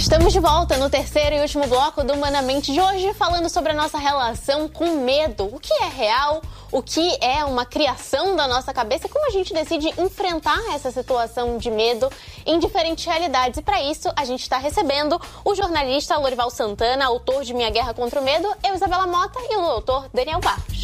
Estamos de volta no terceiro e último bloco do Humanamente de hoje, falando sobre a nossa relação com medo. O que é real, o que é uma criação da nossa cabeça e como a gente decide enfrentar essa situação de medo em diferentes realidades. E para isso, a gente está recebendo o jornalista Lorival Santana, autor de Minha Guerra contra o Medo, eu, Isabela Mota, e o doutor Daniel Barros.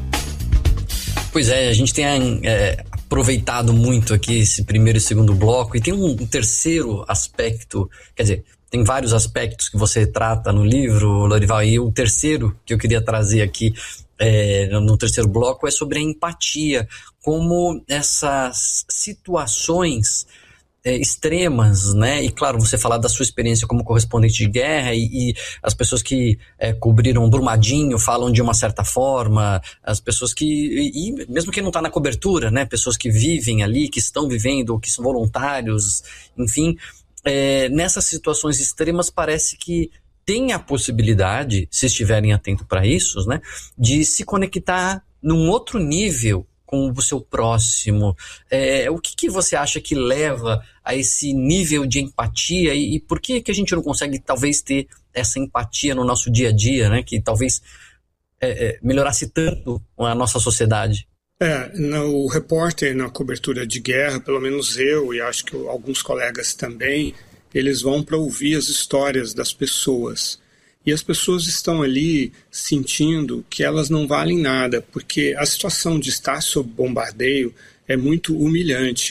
Pois é, a gente tem aproveitado muito aqui esse primeiro e segundo bloco, e tem um terceiro aspecto, quer dizer, tem vários aspectos que você trata no livro, Lorival, e o terceiro que eu queria trazer aqui no terceiro bloco é sobre a empatia, como essas situações extremas, né? E claro, você falar da sua experiência como correspondente de guerra e as pessoas que cobriram Brumadinho falam de uma certa forma, as pessoas e mesmo quem não está na cobertura, né? Pessoas que vivem ali, que estão vivendo, que são voluntários, enfim, nessas situações extremas parece que tem a possibilidade, se estiverem atentos para isso, né? De se conectar num outro nível com o seu próximo. O que você acha que leva a esse nível de empatia e por que a gente não consegue talvez ter essa empatia no nosso dia a dia, né? Que talvez melhorasse tanto a nossa sociedade? O repórter na cobertura de guerra, pelo menos eu e acho que alguns colegas também, eles vão para ouvir as histórias das pessoas. E as pessoas estão ali sentindo que elas não valem nada, porque a situação de estar sob bombardeio é muito humilhante.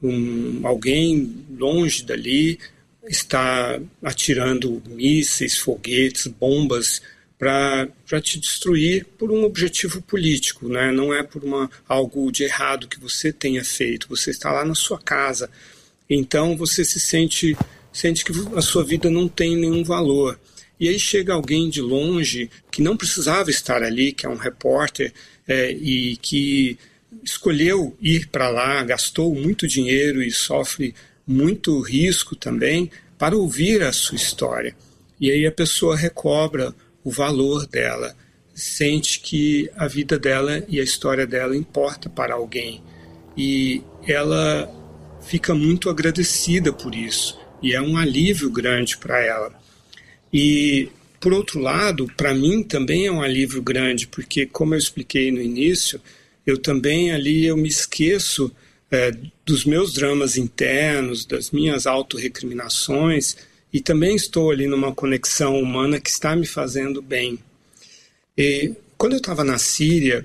Alguém longe dali está atirando mísseis, foguetes, bombas para te destruir por um objetivo político, né? Não é por algo de errado que você tenha feito. Você está lá na sua casa, então você se sente que a sua vida não tem nenhum valor. E aí chega alguém de longe que não precisava estar ali, que é um repórter, e que escolheu ir para lá, gastou muito dinheiro e sofre muito risco também para ouvir a sua história. E aí a pessoa recobra o valor dela, sente que a vida dela e a história dela importa para alguém. E ela fica muito agradecida por isso. E é um alívio grande para ela. E, por outro lado, para mim também é um alívio grande, porque, como eu expliquei no início, eu me esqueço dos meus dramas internos, das minhas autorrecriminações, e também estou ali numa conexão humana que está me fazendo bem. E, quando eu estava na Síria,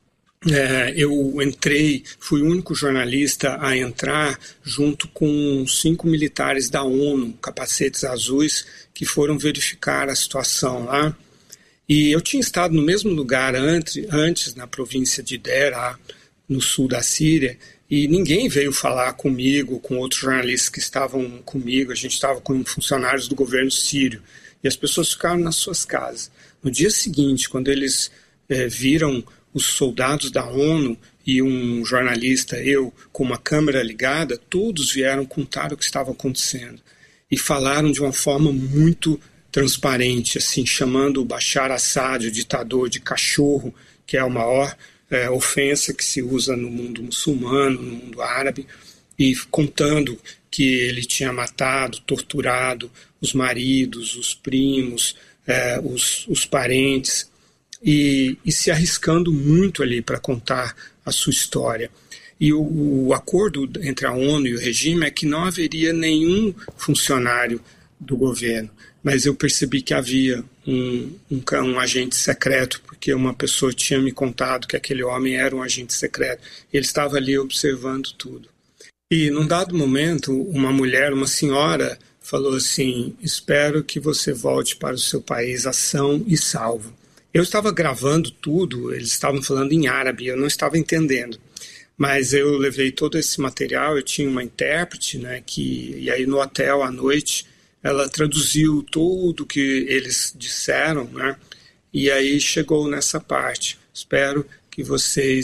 eu fui o único jornalista a entrar junto com 5 militares da ONU, capacetes azuis, que foram verificar a situação lá. E eu tinha estado no mesmo lugar antes na província de Deraa, no sul da Síria, e ninguém veio falar comigo, com outros jornalistas que estavam comigo. A gente estava com funcionários do governo sírio, e as pessoas ficaram nas suas casas. No dia seguinte, quando eles viram os soldados da ONU e um jornalista, eu, com uma câmera ligada, todos vieram contar o que estava acontecendo. E falaram de uma forma muito transparente, assim, chamando o Bashar Assad, o ditador, de cachorro, que é a maior ofensa que se usa no mundo muçulmano, no mundo árabe, e contando que ele tinha matado, torturado os maridos, os primos, os parentes, e se arriscando muito ali para contar a sua história. E o acordo entre a ONU e o regime é que não haveria nenhum funcionário do governo, mas eu percebi que havia um agente secreto, porque uma pessoa tinha me contado que aquele homem era um agente secreto. Ele estava ali observando tudo. E num dado momento, uma senhora, falou assim: espero que você volte para o seu país são e salvo. Eu estava gravando tudo, eles estavam falando em árabe, eu não estava entendendo. Mas eu levei todo esse material, eu tinha uma intérprete, né, e aí no hotel à noite ela traduziu tudo que eles disseram, né, e aí chegou nessa parte: espero que você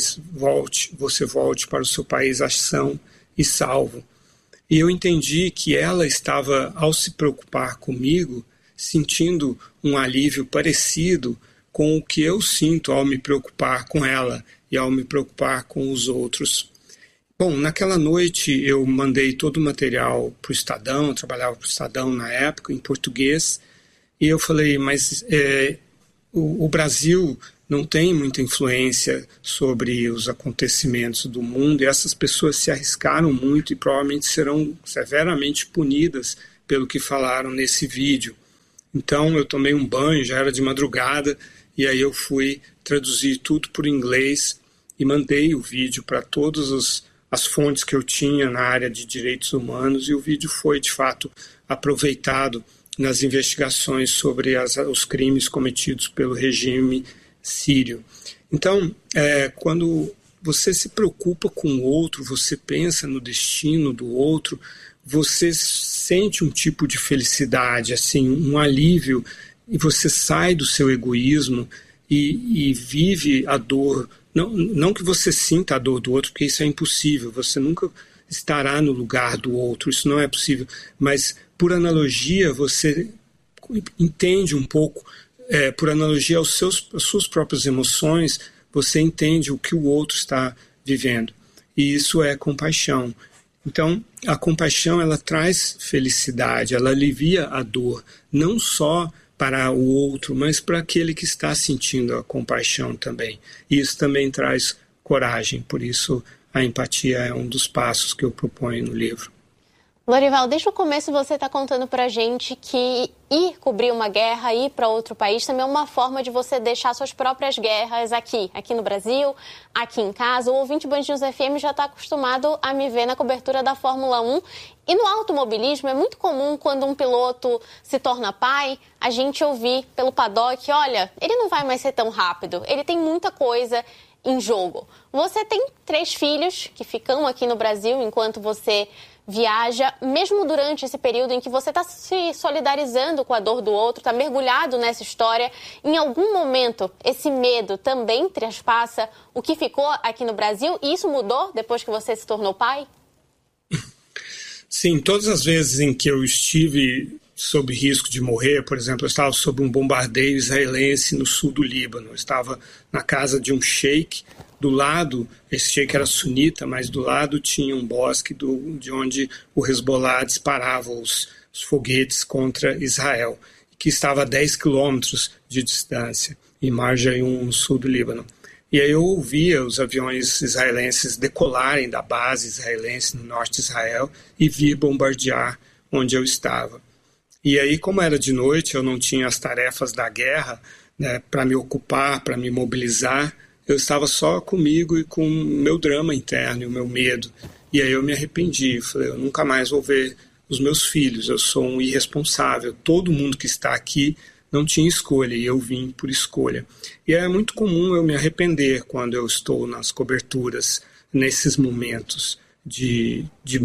volte para o seu país são e salvo. E eu entendi que ela estava, ao se preocupar comigo, sentindo um alívio parecido com o que eu sinto ao me preocupar com ela e ao me preocupar com os outros. Bom, naquela noite eu mandei todo o material para o Estadão, eu trabalhava para o Estadão na época, em português, e eu falei, mas o Brasil não tem muita influência sobre os acontecimentos do mundo, e essas pessoas se arriscaram muito e provavelmente serão severamente punidas pelo que falaram nesse vídeo. Então eu tomei um banho, já era de madrugada, e aí eu fui traduzir tudo por inglês e mandei o vídeo para todas as fontes que eu tinha na área de direitos humanos, e o vídeo foi, de fato, aproveitado nas investigações sobre os crimes cometidos pelo regime sírio. Então, quando você se preocupa com o outro, você pensa no destino do outro, você sente um tipo de felicidade, assim, um alívio, e você sai do seu egoísmo e vive a dor. Não que você sinta a dor do outro, porque isso é impossível, você nunca estará no lugar do outro, isso não é possível, mas por analogia você entende um pouco, por analogia às suas próprias emoções, você entende o que o outro está vivendo, e isso é compaixão. Então, a compaixão, ela traz felicidade, ela alivia a dor, não só para o outro, mas para aquele que está sentindo a compaixão também. E isso também traz coragem, por isso a empatia é um dos passos que eu proponho no livro. Lorival, desde o começo você está contando para a gente que ir cobrir uma guerra, ir para outro país, também é uma forma de você deixar suas próprias guerras aqui no Brasil, aqui em casa. O ouvinte Band News FM já está acostumado a me ver na cobertura da Fórmula 1. E no automobilismo é muito comum, quando um piloto se torna pai, a gente ouvir pelo paddock, olha, ele não vai mais ser tão rápido, ele tem muita coisa em jogo. Você tem 3 filhos que ficam aqui no Brasil enquanto você viaja, mesmo durante esse período em que você está se solidarizando com a dor do outro, está mergulhado nessa história. Em algum momento, esse medo também traspassa o que ficou aqui no Brasil? E isso mudou depois que você se tornou pai? Sim, todas as vezes em que eu estive sob risco de morrer, por exemplo, eu estava sob um bombardeio israelense no sul do Líbano, eu estava na casa de um sheik, do lado, esse sheik era sunita, mas do lado tinha um bosque de onde o Hezbollah disparava os foguetes contra Israel, que estava a 10 quilômetros de distância, em Marjayoun, no sul do Líbano. E aí eu ouvia os aviões israelenses decolarem da base israelense no norte de Israel e vir bombardear onde eu estava. E aí, como era de noite, eu não tinha as tarefas da guerra, né, para me ocupar, para me mobilizar. Eu estava só comigo e com o meu drama interno e o meu medo. E aí eu me arrependi, falei, eu nunca mais vou ver os meus filhos, eu sou um irresponsável. Todo mundo que está aqui não tinha escolha e eu vim por escolha. E é muito comum eu me arrepender quando eu estou nas coberturas, nesses momentos de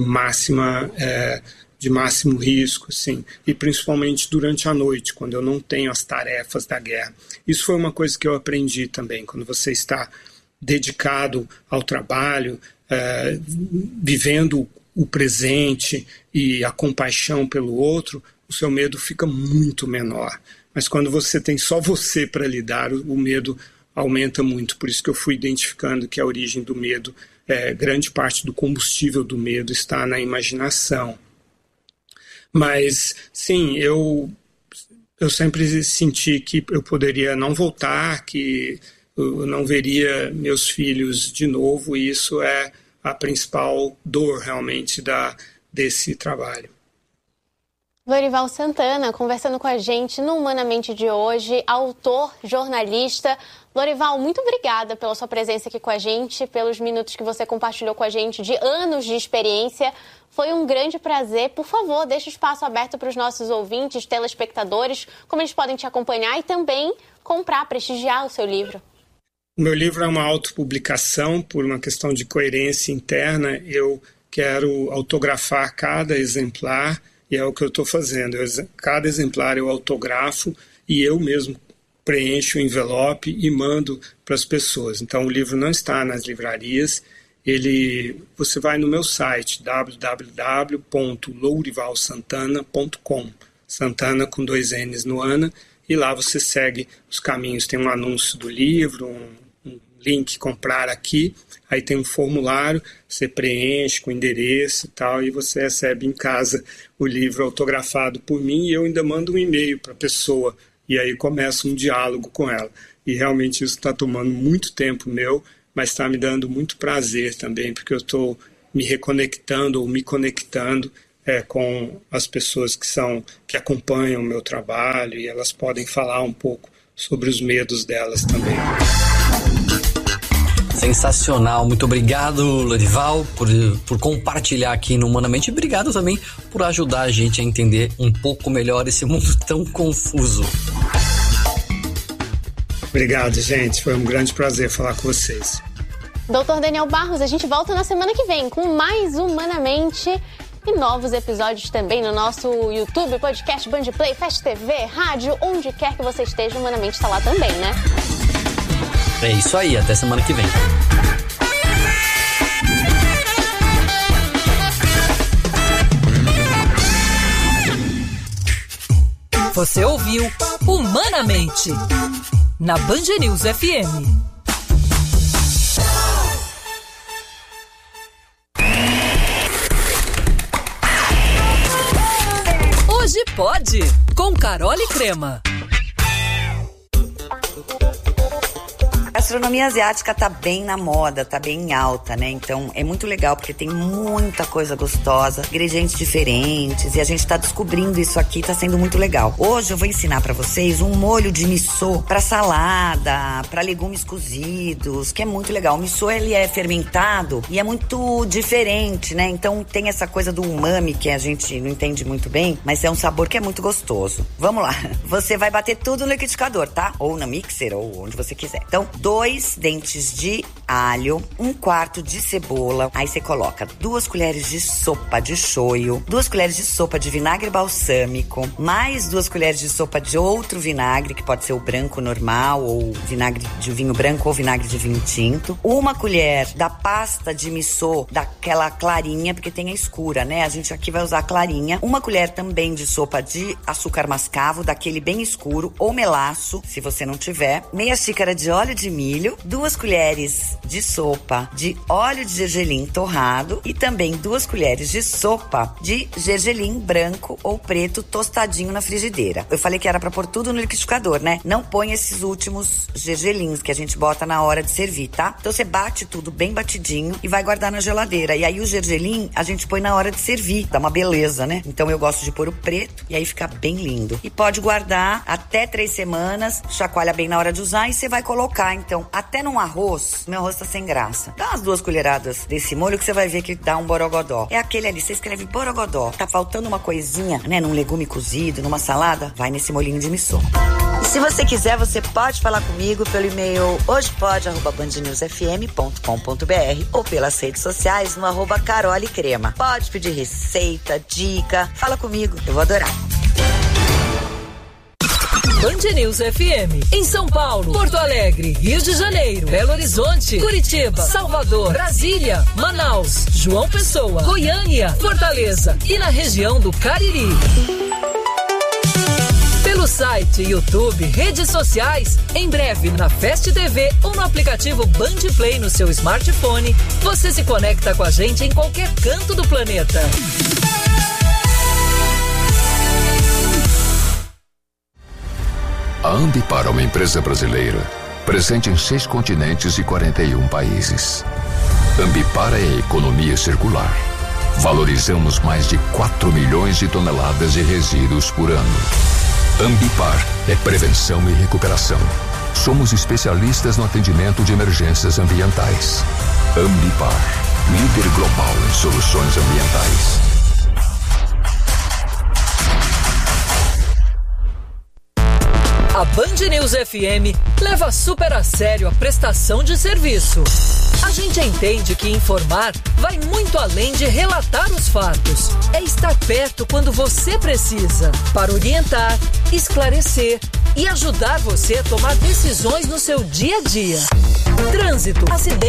máximo risco, assim, e principalmente durante a noite, quando eu não tenho as tarefas da guerra. Isso foi uma coisa que eu aprendi também, quando você está dedicado ao trabalho, vivendo o presente e a compaixão pelo outro, o seu medo fica muito menor. Mas quando você tem só você para lidar, o medo aumenta muito. Por isso que eu fui identificando que a origem do medo, grande parte do combustível do medo está na imaginação. Mas, sim, eu sempre senti que eu poderia não voltar, que eu não veria meus filhos de novo, e isso é a principal dor, realmente, desse trabalho. Lorival Santana, conversando com a gente no Humanamente de hoje, autor, jornalista. Lorival, muito obrigada pela sua presença aqui com a gente, pelos minutos que você compartilhou com a gente, de anos de experiência. Foi um grande prazer. Por favor, deixe o espaço aberto para os nossos ouvintes, telespectadores, como eles podem te acompanhar e também comprar, prestigiar o seu livro. O meu livro é uma autopublicação, por uma questão de coerência interna. Eu quero autografar cada exemplar, e é o que eu estou fazendo. Cada exemplar eu autografo e eu mesmo preencho o envelope e mando para as pessoas. Então o livro não está nas livrarias. Você vai no meu site, www.lourivalsantana.com, Santana com 2 N's no Ana, e lá você segue os caminhos. Tem um anúncio do livro, um link comprar aqui, aí tem um formulário, você preenche com endereço e tal, e você recebe em casa o livro autografado por mim, e eu ainda mando um e-mail para a pessoa, e aí começa um diálogo com ela. E realmente isso está tomando muito tempo meu, mas está me dando muito prazer também, porque eu estou me reconectando ou me conectando com as pessoas que acompanham o meu trabalho, e elas podem falar um pouco sobre os medos delas também. Sensacional, muito obrigado, Lorival, por compartilhar aqui no Humanamente, e obrigado também por ajudar a gente a entender um pouco melhor esse mundo tão confuso. Obrigado, gente, foi um grande prazer falar com vocês. Dr. Daniel Barros, a gente volta na semana que vem com mais Humanamente e novos episódios também no nosso YouTube, podcast, Bandplay, Fast TV, rádio, onde quer que você esteja, Humanamente está lá também, né? É isso aí, até semana que vem. Você ouviu Humanamente na Band News FM. Hoje pode, com Carol e Crema. A gastronomia asiática tá bem na moda, tá bem em alta, né? Então é muito legal porque tem muita coisa gostosa, ingredientes diferentes, e a gente tá descobrindo isso aqui, tá sendo muito legal. Hoje eu vou ensinar pra vocês um molho de miso pra salada, pra legumes cozidos, que é muito legal. O miso, ele é fermentado e é muito diferente, né? Então tem essa coisa do umami que a gente não entende muito bem, mas é um sabor que é muito gostoso. Vamos lá. Você vai bater tudo no liquidificador, tá? Ou na mixer, ou onde você quiser. Então, 2 dentes de alho, 1/4 de cebola. Aí você coloca 2 colheres de sopa de shoyu, 2 colheres de sopa de vinagre balsâmico, mais 2 colheres de sopa de outro vinagre, que pode ser o branco normal, ou vinagre de vinho branco, ou vinagre de vinho tinto. 1 colher da pasta de miso, daquela clarinha, porque tem a escura, né? A gente aqui vai usar a clarinha. 1 colher também de sopa de açúcar mascavo, daquele bem escuro, ou melaço, se você não tiver. Meia xícara de óleo de milho, 2 colheres de sopa de óleo de gergelim torrado e também 2 colheres de sopa de gergelim branco ou preto tostadinho na frigideira. Eu falei que era pra pôr tudo no liquidificador, né? Não põe esses últimos gergelins que a gente bota na hora de servir, tá? Então você bate tudo bem batidinho e vai guardar na geladeira. E aí o gergelim a gente põe na hora de servir, dá uma beleza, né? Então eu gosto de pôr o preto e aí fica bem lindo. E pode guardar até 3 semanas, chacoalha bem na hora de usar e você vai colocar, então, até num arroz. Meu arroz tá sem graça. Dá umas 2 colheradas desse molho que você vai ver que dá um borogodó. É aquele ali, você escreve borogodó. Tá faltando uma coisinha, né, num legume cozido, numa salada, vai nesse molhinho de miso. E se você quiser, você pode falar comigo pelo e-mail hojepode@bandnewsfm.com.br ou pelas redes sociais no @carolecrema. Pode pedir receita, dica, fala comigo, eu vou adorar. Band News FM, em São Paulo, Porto Alegre, Rio de Janeiro, Belo Horizonte, Curitiba, Salvador, Brasília, Manaus, João Pessoa, Goiânia, Fortaleza e na região do Cariri. Pelo site, YouTube, redes sociais, em breve na Fast TV ou no aplicativo Bandplay no seu smartphone, você se conecta com a gente em qualquer canto do planeta. A Ambipar é uma empresa brasileira, presente em 6 continentes e 41 países. Ambipar é a economia circular. Valorizamos mais de 4 milhões de toneladas de resíduos por ano. Ambipar é prevenção e recuperação. Somos especialistas no atendimento de emergências ambientais. Ambipar, líder global em soluções ambientais. A Band News FM leva super a sério a prestação de serviço. A gente entende que informar vai muito além de relatar os fatos. É estar perto quando você precisa, para orientar, esclarecer e ajudar você a tomar decisões no seu dia a dia. Trânsito, acidente.